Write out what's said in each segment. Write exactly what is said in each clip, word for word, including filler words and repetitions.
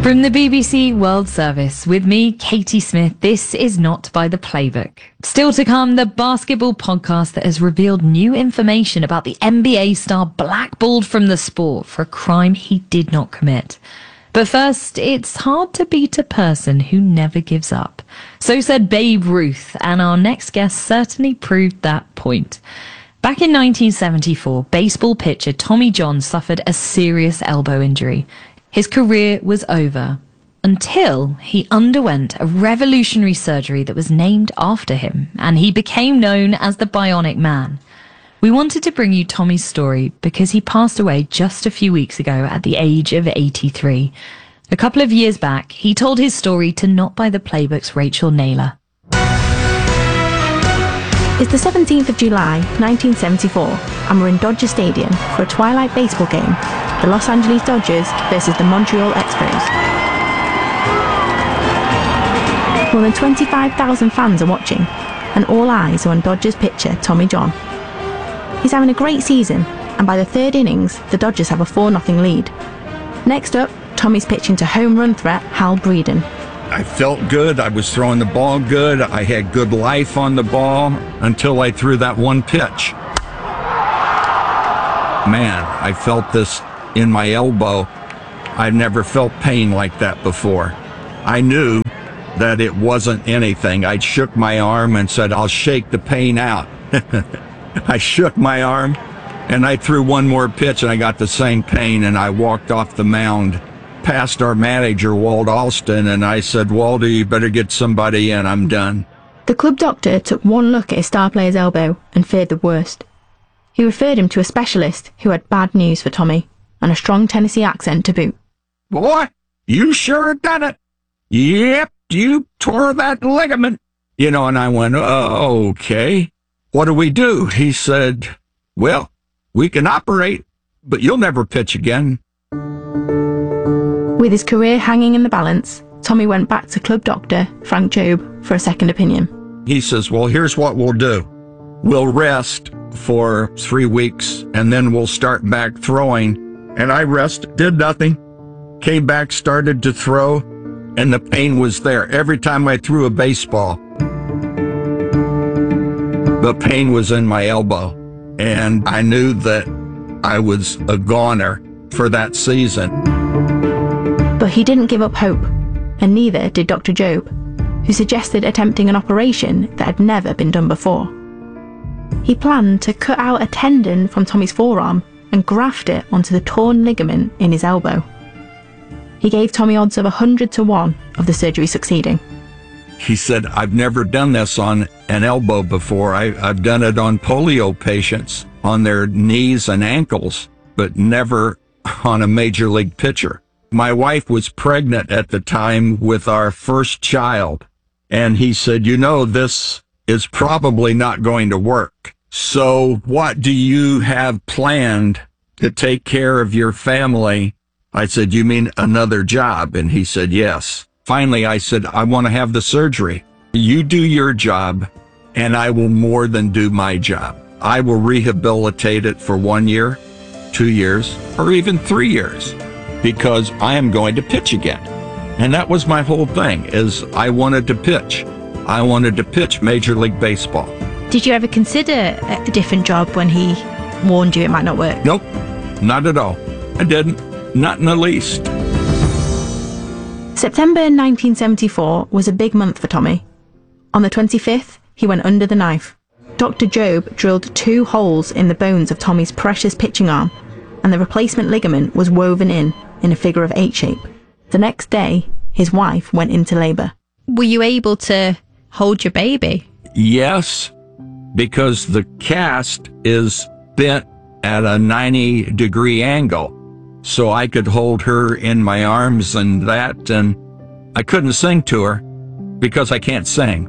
From the B B C World Service, with me, Katie Smith, this is Not by the Playbook. Still to come, the basketball podcast that has revealed new information about the N B A star blackballed from the sport for a crime he did not commit. But first, it's hard to beat a person who never gives up. So said Babe Ruth, and our next guest certainly proved that point. Back in nineteen seventy-four, baseball pitcher Tommy John suffered a serious elbow injury. His career was over until he underwent a revolutionary surgery that was named after him, and he became known as the Bionic Man. We wanted to bring you Tommy's story because he passed away just a few weeks ago at the age of eighty-three. A couple of years back, he told his story to Not by the Playbook's Rachel Naylor. It's the seventeenth of July, nineteen seventy-four, and we're in Dodger Stadium for a twilight baseball game, the Los Angeles Dodgers versus the Montreal Expos. More than twenty-five thousand fans are watching, and all eyes are on Dodgers pitcher Tommy John. He's having a great season, and by the third innings, the Dodgers have a four nothing lead. Next up, Tommy's pitching to home run threat Hal Breeden. I felt good. I was throwing the ball good. I had good life on the ball until I threw that one pitch. Man, I felt this in my elbow. I've never felt pain like that before. I knew that it wasn't anything. I shook my arm and said, I'll shake the pain out. I shook my arm and I threw one more pitch and I got the same pain, and I walked off the mound past our manager, Walt Alston, and I said, Walter, you better get somebody in. I'm done. The club doctor took one look at his star player's elbow and feared the worst. He referred him to a specialist who had bad news for Tommy, and a strong Tennessee accent to boot. Boy, you sure done it. Yep, you tore that ligament. You know, and I went, oh, okay. What do we do? He said, well, we can operate, but you'll never pitch again. With his career hanging in the balance, Tommy went back to club doctor Frank Jobe for a second opinion. He says, well, here's what we'll do. We'll rest for three weeks, and then we'll start back throwing. And I rested, did nothing, came back, started to throw, and the pain was there. Every time I threw a baseball, the pain was in my elbow. And I knew that I was a goner for that season. But he didn't give up hope, and neither did Doctor Jobe, who suggested attempting an operation that had never been done before. He planned to cut out a tendon from Tommy's forearm and graft it onto the torn ligament in his elbow. He gave Tommy odds of one hundred to one of the surgery succeeding. He said, I've never done this on an elbow before. I, I've done it on polio patients, on their knees and ankles, but never on a major league pitcher. My wife was pregnant at the time with our first child, and he said, you know, this is probably not going to work. So what do you have planned to take care of your family? I said, you mean another job? And he said, yes. Finally, I said, I want to have the surgery. You do your job, and I will more than do my job. I will rehabilitate it for one year, two years, or even three years. Because I am going to pitch again. And that was my whole thing, is I wanted to pitch. I wanted to pitch Major League Baseball. Did you ever consider a different job when he warned you it might not work? Nope, not at all. I didn't, not in the least. September nineteen seventy-four was a big month for Tommy. On the twenty-fifth, he went under the knife. Doctor Jobe drilled two holes in the bones of Tommy's precious pitching arm, and the replacement ligament was woven in in a figure of eight shape. The next day, his wife went into labour. Were you able to hold your baby? Yes, because the cast is bent at a ninety degree angle. So I could hold her in my arms and that, and I couldn't sing to her because I can't sing.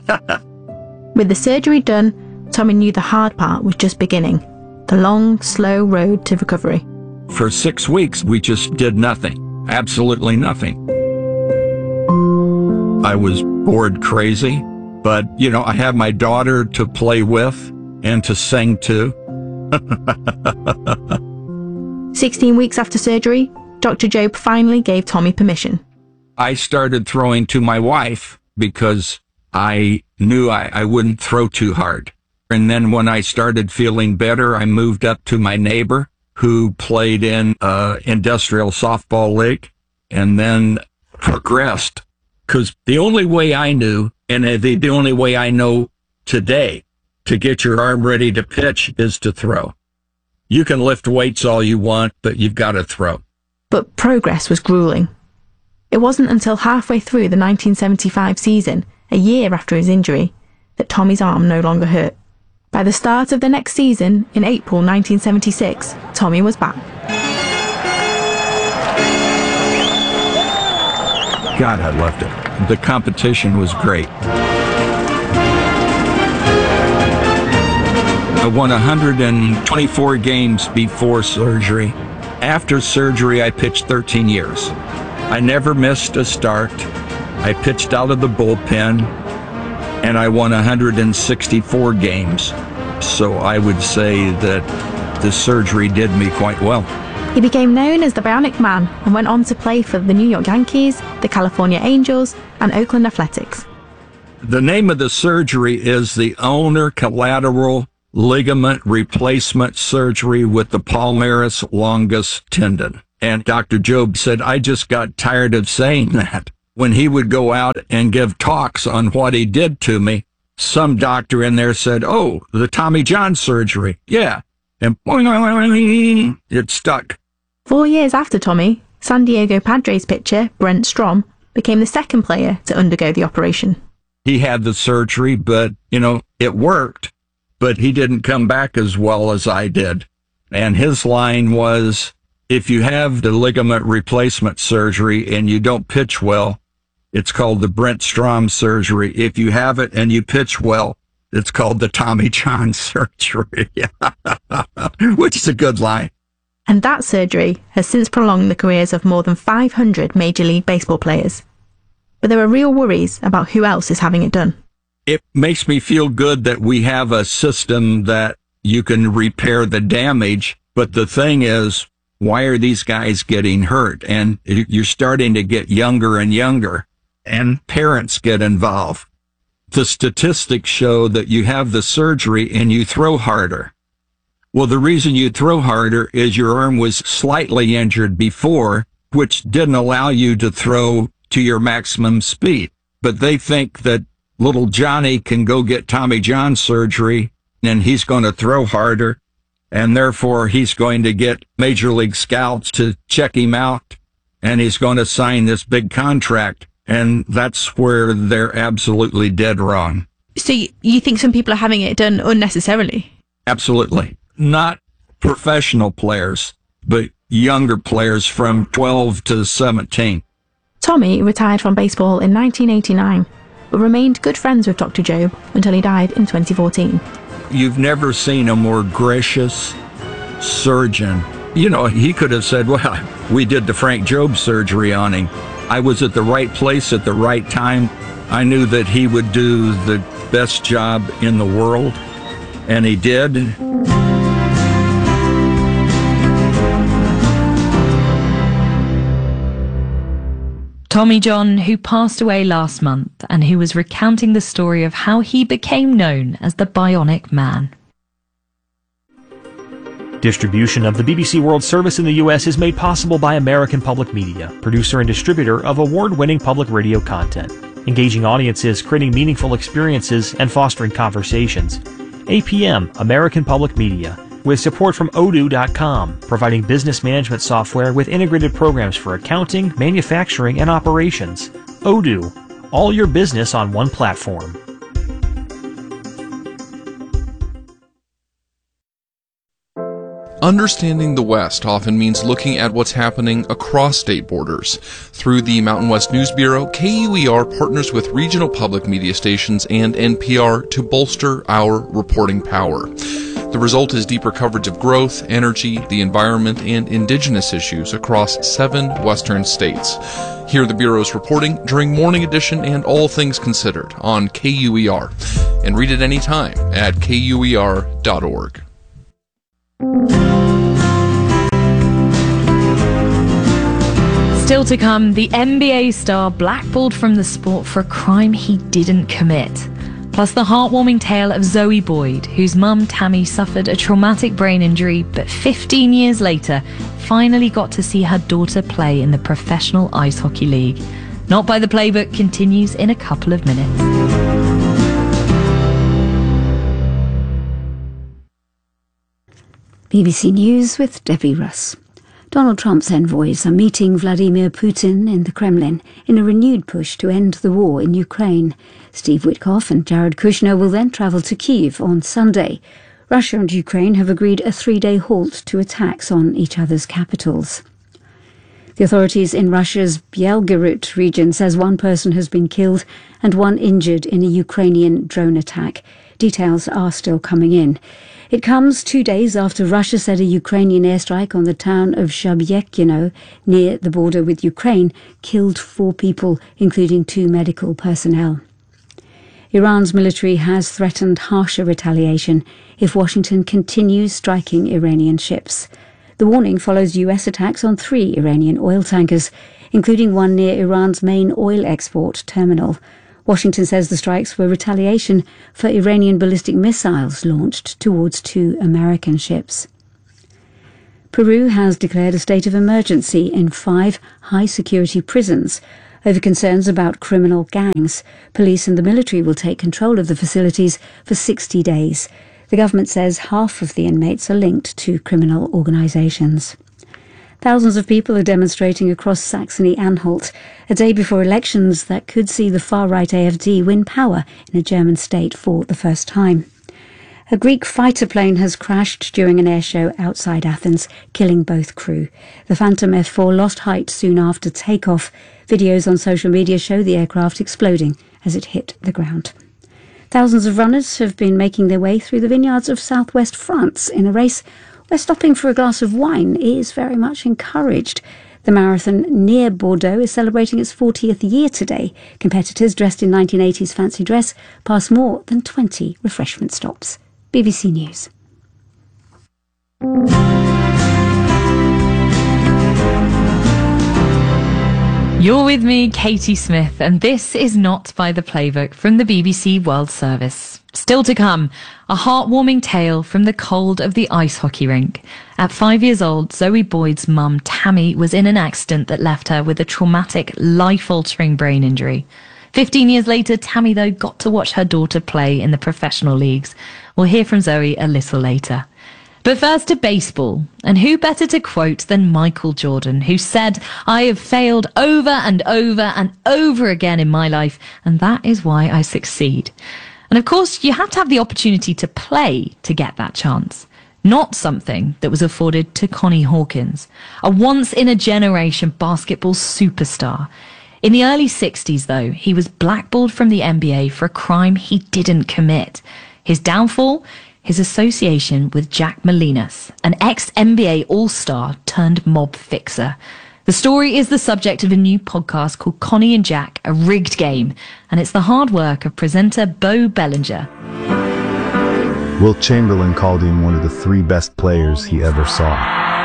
With the surgery done, Tommy knew the hard part was just beginning. The long, slow road to recovery. For six weeks, we just did nothing. Absolutely nothing. I was bored crazy, but, you know, I have my daughter to play with and to sing to. Sixteen weeks after surgery, Doctor Jobe finally gave Tommy permission. I started throwing to my wife because I knew I, I wouldn't throw too hard. And then when I started feeling better, I moved up to my neighbor who played in uh industrial softball league, and then progressed. Because the only way I knew, and the, the only way I know today to get your arm ready to pitch is to throw. You can lift weights all you want, but you've got to throw. But progress was grueling. It wasn't until halfway through the nineteen seventy-five season, a year after his injury, that Tommy's arm no longer hurt. By the start of the next season, in April nineteen seventy-six, Tommy was back. God, I loved it. The competition was great. I won one hundred twenty-four games before surgery. After surgery, I pitched thirteen years. I never missed a start. I pitched out of the bullpen, and I won one hundred sixty-four games. So I would say that the surgery did me quite well. He became known as the Bionic Man and went on to play for the New York Yankees, the California Angels, and Oakland Athletics. The name of the surgery is the ulnar collateral ligament replacement surgery with the palmaris longus tendon. And Doctor Jobe said, I just got tired of saying that. When he would go out and give talks on what he did to me, some doctor in there said, oh, the Tommy John surgery. Yeah. And it stuck. Four years after Tommy, San Diego Padres pitcher Brent Strom became the second player to undergo the operation. He had the surgery, but, you know, it worked, but he didn't come back as well as I did. And his line was, if you have the ligament replacement surgery and you don't pitch well, it's called the Brent Strom surgery. If you have it and you pitch well, it's called the Tommy John surgery, which is a good line. And that surgery has since prolonged the careers of more than five hundred Major League Baseball players. But there are real worries about who else is having it done. It makes me feel good that we have a system that you can repair the damage. But the thing is, why are these guys getting hurt? And you're starting to get younger and younger, and parents get involved. The statistics show that you have the surgery and you throw harder. Well, the reason you throw harder is your arm was slightly injured before, which didn't allow you to throw to your maximum speed. But they think that little Johnny can go get Tommy John surgery and he's going to throw harder, and therefore he's going to get Major League scouts to check him out, and he's going to sign this big contract. And that's where they're absolutely dead wrong. So you think some people are having it done unnecessarily? Absolutely. Not professional players, but younger players from twelve to seventeen. Tommy retired from baseball in nineteen eighty-nine, but remained good friends with Doctor Jobe until he died in twenty fourteen. You've never seen a more gracious surgeon. You know, he could have said, well, we did the Frank Jobe surgery on him. I was at the right place at the right time. I knew that he would do the best job in the world, and he did. Tommy John, who passed away last month and who was recounting the story of how he became known as the Bionic Man. Distribution of the B B C World Service in the U S is made possible by American Public Media, producer and distributor of award-winning public radio content, engaging audiences, creating meaningful experiences, and fostering conversations. A P M, American Public Media, with support from odoo dot com, providing business management software with integrated programs for accounting, manufacturing, and operations. Odoo, all your business on one platform. Understanding the West often means looking at what's happening across state borders. Through the Mountain West News Bureau, K U E R partners with regional public media stations and N P R to bolster our reporting power. The result is deeper coverage of growth, energy, the environment, and indigenous issues across seven western states. Hear the Bureau's reporting during Morning Edition and All Things Considered on K U E R. And read it anytime at K U E R dot org. Still to come, the N B A star blackballed from the sport for a crime he didn't commit. Plus the heartwarming tale of Zoe Boyd, whose mum Tammy suffered a traumatic brain injury, but fifteen years later finally got to see her daughter play in the Professional Ice Hockey League. Not by the Playbook continues in a couple of minutes. B B C News with Debbie Russ. Donald Trump's envoys are meeting Vladimir Putin in the Kremlin in a renewed push to end the war in Ukraine. Steve Witkoff and Jared Kushner will then travel to Kyiv on Sunday. Russia and Ukraine have agreed a three-day halt to attacks on each other's capitals. The authorities in Russia's Belgorod region says one person has been killed and one injured in a Ukrainian drone attack. Details are still coming in. It comes two days after Russia said a Ukrainian airstrike on the town of Shabyekino, near the border with Ukraine, killed four people, including two medical personnel. Iran's military has threatened harsher retaliation if Washington continues striking Iranian ships. The warning follows U S attacks on three Iranian oil tankers, including one near Iran's main oil export terminal. Washington says the strikes were retaliation for Iranian ballistic missiles launched towards two American ships. Peru has declared a state of emergency in five high-security prisons over concerns about criminal gangs. Police and the military will take control of the facilities for sixty days. The government says half of the inmates are linked to criminal organisations. Thousands of people are demonstrating across Saxony-Anhalt a day before elections that could see the far-right A F D win power in a German state for the first time. A Greek fighter plane has crashed during an air show outside Athens, killing both crew. The Phantom F four lost height soon after takeoff. Videos on social media show the aircraft exploding as it hit the ground. Thousands of runners have been making their way through the vineyards of southwest France in a race where stopping for a glass of wine is very much encouraged. The marathon near Bordeaux is celebrating its fortieth year today. Competitors dressed in nineteen eighties fancy dress pass more than twenty refreshment stops. B B C News. You're with me, Katie Smith, and this is Not by the Playbook from the B B C World Service. Still to come, a heartwarming tale from the cold of the ice hockey rink. At five years old, Zoe Boyd's mum, Tammy, was in an accident that left her with a traumatic, life-altering brain injury. Fifteen years later, Tammy, though, got to watch her daughter play in the professional leagues. We'll hear from Zoe a little later. But first to baseball, and who better to quote than Michael Jordan, who said, "I have failed over and over and over again in my life, and that is why I succeed." And of course, you have to have the opportunity to play to get that chance. Not something that was afforded to Connie Hawkins, a once-in-a-generation basketball superstar. In the early sixties, though, he was blackballed from the N B A for a crime he didn't commit. His downfall? His association with Jack Molinas, an ex-N B A all-star turned mob fixer. The story is the subject of a new podcast called Connie and Jack, A Rigged Game, and it's the hard work of presenter Bo Bellinger. Wilt Chamberlain called him one of the three best players he ever saw.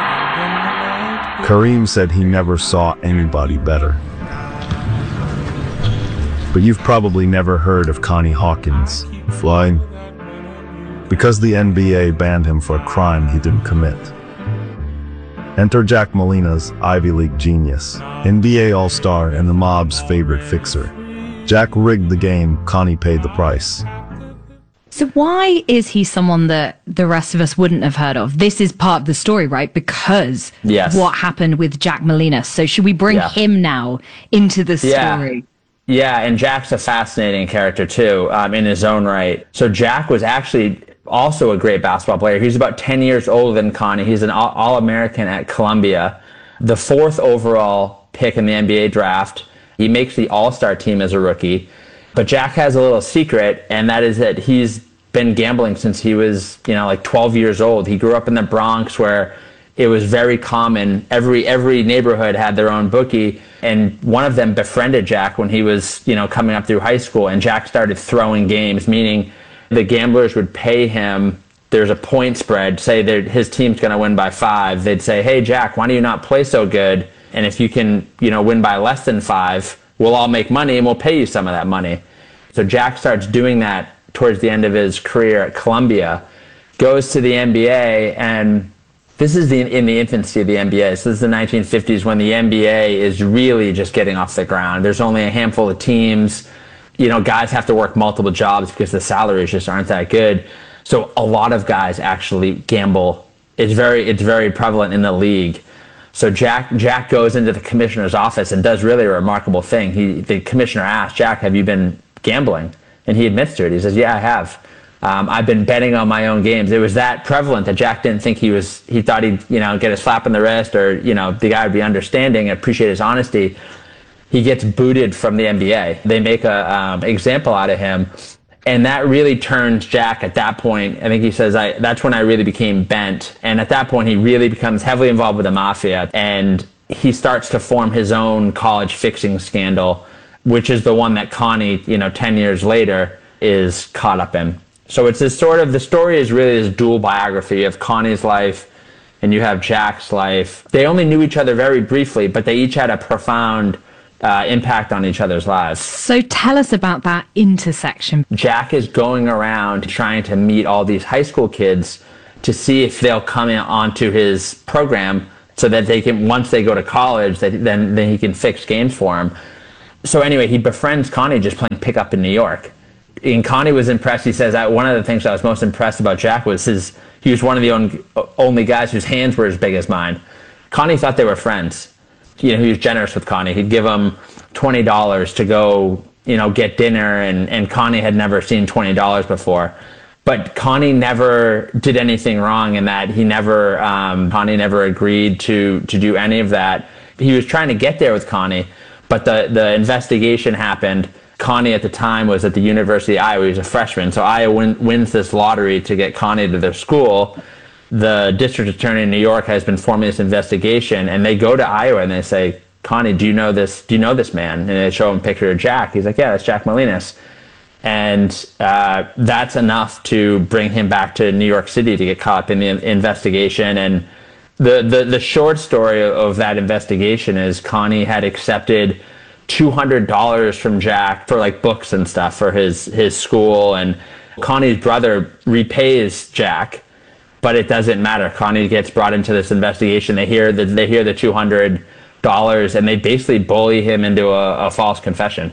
Kareem said he never saw anybody better. But you've probably never heard of Connie Hawkins, Floyd, because the N B A banned him for a crime he didn't commit. Enter Jack Molinas, Ivy League genius, N B A all-star and the mob's favorite fixer. Jack rigged the game, Connie paid the price. So why is he someone that the rest of us wouldn't have heard of? This is part of the story, right? Because yes. of what happened with Jack Molinas. So should we bring yeah. him now into the story? Yeah. Yeah, and Jack's a fascinating character too, um, in his own right. So Jack was actually also a great basketball player. He's about ten years older than Connie. He's an all- All-American at Columbia, the fourth overall pick in the N B A draft. He makes the All-Star team as a rookie. But Jack has a little secret, and that is that he's been gambling since he was, you know, like twelve years old. He grew up in the Bronx, where it was very common. Every every neighborhood had their own bookie, and one of them befriended Jack when he was, you know, coming up through high school, and Jack started throwing games, meaning the gamblers would pay him. There's a point spread, say that his team's going to win by five. They'd say, "Hey, Jack, why do you not play so good?" And if you can, you know, win by less than five, we'll all make money and we'll pay you some of that money. So Jack starts doing that towards the end of his career at Columbia, goes to the N B A, and this is the, in the infancy of the N B A. So this is the nineteen fifties when the N B A is really just getting off the ground. There's only a handful of teams. You know, guys have to work multiple jobs because the salaries just aren't that good. So a lot of guys actually gamble. It's very, it's very prevalent in the league. So Jack, Jack goes into the commissioner's office and does really a remarkable thing. He, the commissioner asks, Jack, have you been gambling? And he admits to it. He says, yeah, I have. Um, I've been betting on my own games. It was that prevalent that Jack didn't think he was, he thought he'd, you know, get a slap in the wrist, or, you know, the guy would be understanding and appreciate his honesty. He gets booted from the N B A. They make a um, example out of him. And that really turns Jack at that point. I think he says, I, that's when I really became bent. And at that point, he really becomes heavily involved with the mafia. And he starts to form his own college fixing scandal, which is the one that Connie, you know, ten years later is caught up in. So it's this sort of, the story is really this dual biography of Connie's life and you have Jack's life. They only knew each other very briefly, but they each had a profound uh, impact on each other's lives. So tell us about that intersection. Jack is going around trying to meet all these high school kids to see if they'll come in onto his program so that they can, once they go to college, that then, then he can fix games for them. So anyway, he befriends Connie just playing pickup in New York. And Connie was impressed. He says, that one of the things I was most impressed about Jack was his, he was one of the on, only guys whose hands were as big as mine. Connie thought they were friends. You know, he was generous with Connie. He'd give him twenty dollars to go, you know, get dinner, and, and Connie had never seen twenty dollars before. But Connie never did anything wrong in that he never, um, Connie never agreed to, to do any of that. He was trying to get there with Connie, but the, the investigation happened. Connie at the time was at the University of Iowa. He was a freshman. So Iowa win, wins this lottery to get Connie to their school. The district attorney in New York has been forming this investigation, and they go to Iowa and they say, Connie, do you know this, do you know this man? And they show him a picture of Jack. He's like, yeah, that's Jack Molinas. And uh, that's enough to bring him back to New York City to get caught up in the investigation. And the, the, the short story of that investigation is Connie had accepted two hundred dollars from Jack for like books and stuff for his, his school. And Connie's brother repays Jack, but it doesn't matter. Connie gets brought into this investigation. They hear the, they hear the two hundred dollars and they basically bully him into a, a false confession.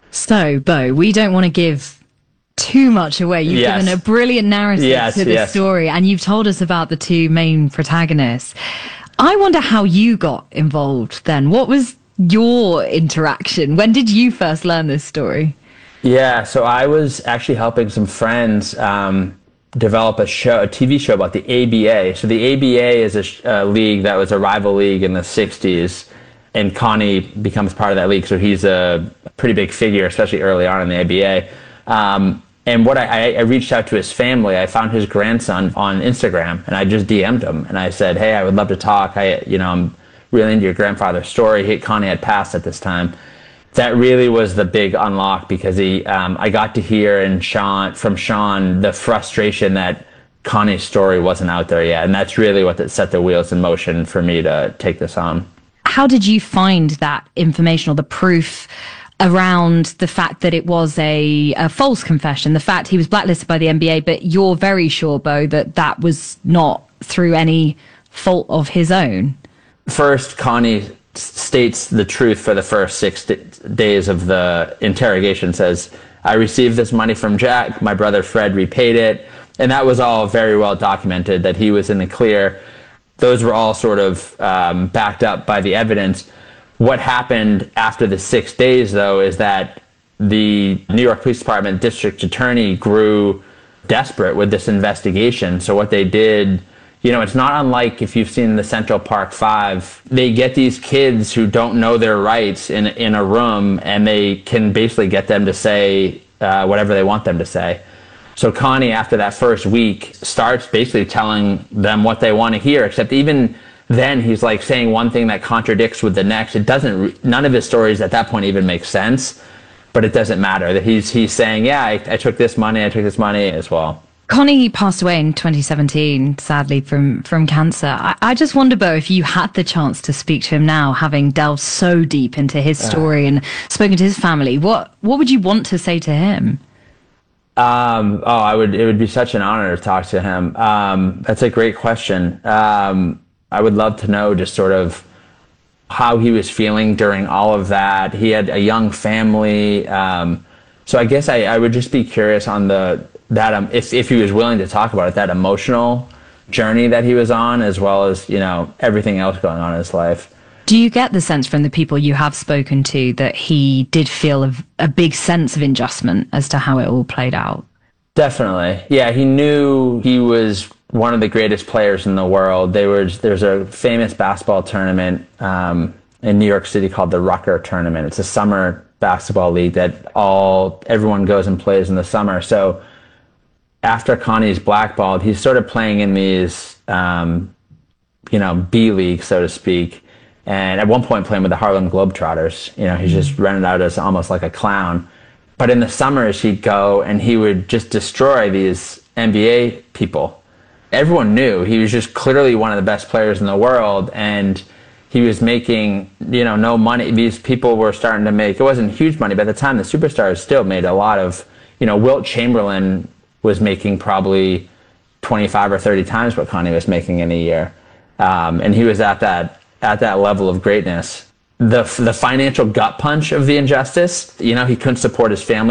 So, Bo, we don't want to give too much away. You've Yes. given a brilliant narrative Yes, to this yes. story, and you've told us about the two main protagonists. I wonder how you got involved then. What was your interaction? When did you first learn this story? Yeah, so I was actually helping some friends um, develop a show, a T V show about the A B A. So the A B A is a sh- uh, league that was a rival league in the sixties, and Connie becomes part of that league. So he's a pretty big figure, especially early on in the A B A. Um, and what I, I reached out to his family. I found his grandson on Instagram, and I just D M'd him, and I said, "Hey, I would love to talk. I, you know, I'm really into your grandfather's story." He, Connie had passed at this time. That really was the big unlock, because he, um, I got to hear in Sean, from Sean the frustration that Connie's story wasn't out there yet. And that's really what set the wheels in motion for me to take this on. How did you find that information or the proof around the fact that it was a, a false confession, the fact he was blacklisted by the N B A, but you're very sure, Bo, that that was not through any fault of his own? First, Connie states the truth for the first six d- days of the interrogation, says, "I received this money from Jack, my brother Fred repaid it." And that was all very well documented, that he was in the clear. Those were all sort of um, backed up by the evidence. What happened after the six days, though, is that the New York Police Department district attorney grew desperate with this investigation. So what they did, you know, it's not unlike if you've seen the Central Park Five. They get these kids who don't know their rights in in a room, and they can basically get them to say uh, whatever they want them to say. So Connie, after that first week, starts basically telling them what they want to hear, except even then he's like saying one thing that contradicts with the next. It doesn't, none of his stories at that point even make sense, but it doesn't matter. That he's he's saying, yeah, I, I took this money, I took this money as well. Connie passed away in twenty seventeen, sadly, from, from cancer. I, I just wonder, Bo, if you had the chance to speak to him now, having delved so deep into his story and spoken to his family, what, what would you want to say to him? Um, oh, I would, it would be such an honor to talk to him. Um, that's a great question. Um, I would love to know just sort of how he was feeling during all of that. He had a young family. Um, so I guess I, I would just be curious on the, that, um, if, if he was willing to talk about it, that emotional journey that he was on, as well as, you know, everything else going on in his life. Do you get the sense from the people you have spoken to that he did feel a, a big sense of adjustment as to how it all played out? Definitely. Yeah, he knew he was one of the greatest players in the world. They were, there's a famous basketball tournament um, in New York City called the Rucker Tournament. It's a summer basketball league that all everyone goes and plays in the summer. So after Connie's blackballed, he started playing in these, um, you know, B leagues, so to speak. And at one point playing with the Harlem Globetrotters. You know, he's just rented out as almost like a clown. But in the summers, he'd go and he would just destroy these N B A people. Everyone knew he was just clearly one of the best players in the world, and he was making, you know, no money. These people were starting to make, it wasn't huge money, but at the time the superstars still made a lot of, you know, Wilt Chamberlain was making probably twenty-five or thirty times what Connie was making in a year. Um, and he was at that, at that level of greatness. The, the financial gut punch of the injustice, you know, he couldn't support his family.